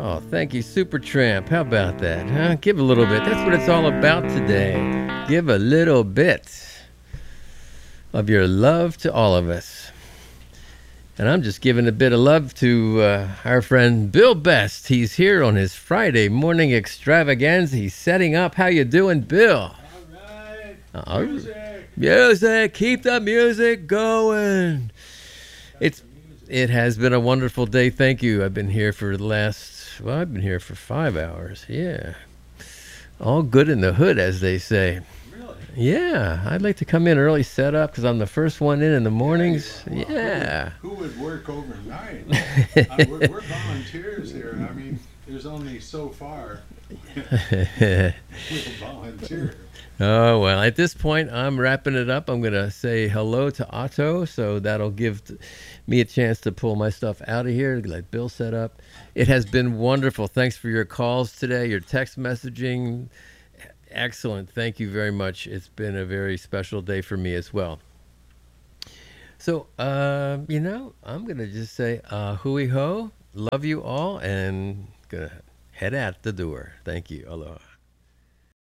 Oh, thank you, Supertramp. How about that, huh? Give a little bit. That's what it's all about today. Give a little bit of your love to all of us. And I'm just giving a bit of love to our friend Bill Best. He's here on his Friday morning extravaganza. He's setting up. How you doing, Bill? All right. Music. Music. Keep the music going. It has been a wonderful day. Thank you. I've been here for I've been here for 5 hours. Yeah. All good in the hood, as they say. Really? Yeah. I'd like to come in early, set up, because I'm the first one in the mornings. Well, Yeah. Who would work overnight? We're volunteers here. I mean, there's only so far we'll volunteer. Oh, well, at this point, I'm wrapping it up. I'm going to say hello to Otto, so that'll give me a chance to pull my stuff out of here, let Bill set up. It has been wonderful. Thanks for your calls today, your text messaging. Excellent. Thank you very much. It's been a very special day for me as well. So, I'm going to just say hui ho, love you all, and going to head out the door. Thank you. Aloha.